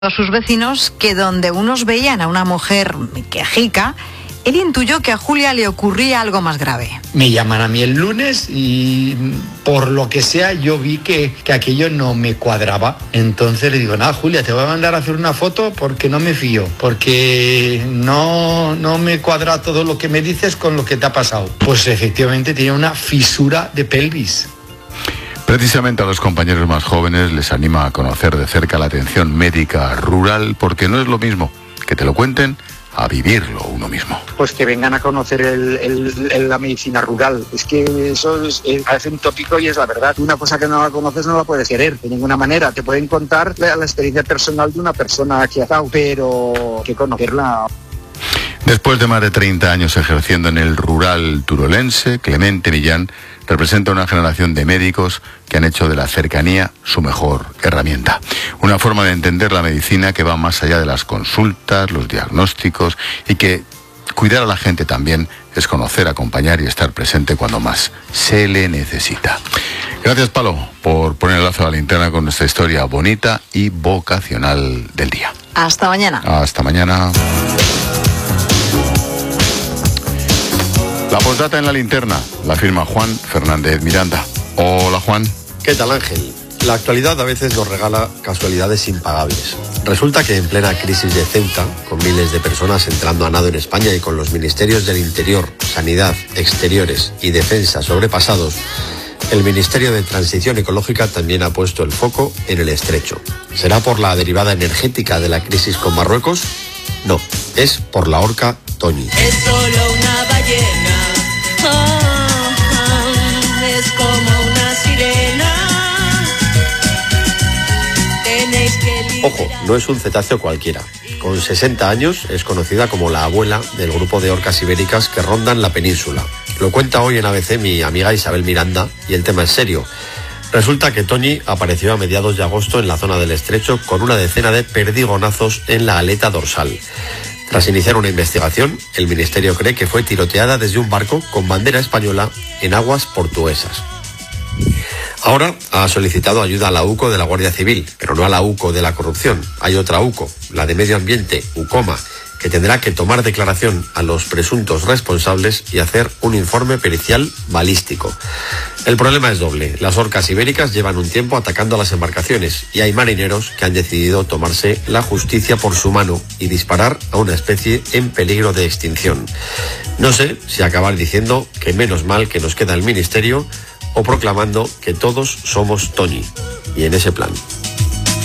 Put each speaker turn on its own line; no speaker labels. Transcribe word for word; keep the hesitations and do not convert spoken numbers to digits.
A sus vecinos que donde unos veían a una mujer quejica, él intuyó que a Julia le ocurría algo más grave.
Me llaman a mí el lunes y por lo que sea yo vi que, que aquello no me cuadraba. Entonces le digo, nada, Julia, te voy a mandar a hacer una foto porque no me fío, porque no, no me cuadra todo lo que me dices con lo que te ha pasado. Pues efectivamente tenía una fisura de pelvis.
Precisamente a los compañeros más jóvenes les anima a conocer de cerca la atención médica rural, porque no es lo mismo que te lo cuenten a vivirlo uno mismo.
Pues que vengan a conocer el, el, el, la medicina rural. Es que eso es, es, parece un tópico y es la verdad. Una cosa que no la conoces no la puedes querer de ninguna manera. Te pueden contar la, la experiencia personal de una persona que ha estado, pero que conocerla.
Después de más de treinta años ejerciendo en el rural turolense, Clemente Millán representa una generación de médicos que han hecho de la cercanía su mejor herramienta. Una forma de entender la medicina que va más allá de las consultas, los diagnósticos, y que cuidar a la gente también es conocer, acompañar y estar presente cuando más se le necesita. Gracias, Palo, por poner el lazo a la linterna con nuestra historia bonita y vocacional del día.
Hasta mañana.
Hasta mañana. La postdata en la linterna la firma Juan Fernández Miranda. Hola, Juan.
¿Qué tal, Ángel? La actualidad a veces nos regala casualidades impagables. Resulta que en plena crisis de Ceuta, con miles de personas entrando a nado en España y con los ministerios del Interior, Sanidad, Exteriores y Defensa sobrepasados, el Ministerio de Transición Ecológica también ha puesto el foco en el estrecho. ¿Será por la derivada energética de la crisis con Marruecos? No, es por la orca Toñi.
Es solo una ballena, oh, oh, es como una sirena. Tenéis que liberar...
Ojo, no es un cetáceo cualquiera. Con sesenta años es conocida como la abuela del grupo de orcas ibéricas que rondan la península. Lo cuenta hoy en A B C mi amiga Isabel Miranda y el tema es serio. Resulta que Toñi apareció a mediados de agosto en la zona del estrecho con una decena de perdigonazos en la aleta dorsal. Tras iniciar una investigación, el ministerio cree que fue tiroteada desde un barco con bandera española en aguas portuguesas. Ahora ha solicitado ayuda a la UCO de la Guardia Civil, pero no a la UCO de la corrupción. Hay otra UCO, la de Medio Ambiente, UCOMA, que tendrá que tomar declaración a los presuntos responsables y hacer un informe pericial balístico. El problema es doble. Las orcas ibéricas llevan un tiempo atacando a las embarcaciones y hay marineros que han decidido tomarse la justicia por su mano y disparar a una especie en peligro de extinción. No sé si acabar diciendo que menos mal que nos queda el ministerio o proclamando que todos somos Toñi. Y en ese plan.